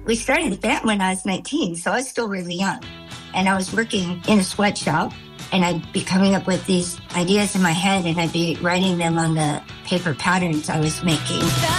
We started the band when I was 19, so I was still really young. And I was working in a sweatshop, and I'd be coming up with these ideas in my head, and I'd be writing them on the paper patterns I was making.